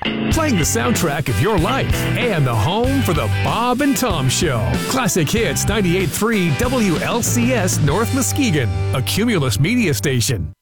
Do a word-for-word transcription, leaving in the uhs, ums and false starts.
Playing the soundtrack of your life and the home for the Bob and Tom Show. Classic Hits ninety-eight point three W L C S North Muskegon, a Cumulus media station.